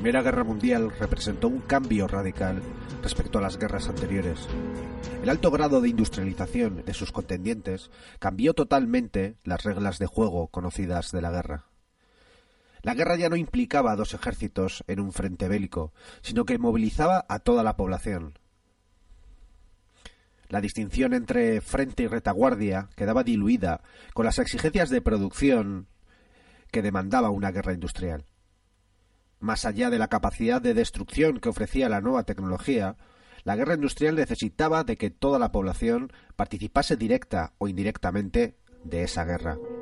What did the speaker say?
Primera Guerra Mundial representó un cambio radical respecto a las guerras anteriores. El alto grado de industrialización de sus contendientes cambió totalmente las reglas de juego conocidas de la guerra. La guerra ya no implicaba a dos ejércitos en un frente bélico, sino que movilizaba a toda la población. La distinción entre frente y retaguardia quedaba diluida con las exigencias de producción que demandaba una guerra industrial. Más allá de la capacidad de destrucción que ofrecía la nueva tecnología, la guerra industrial necesitaba de que toda la población participase directa o indirectamente de esa guerra.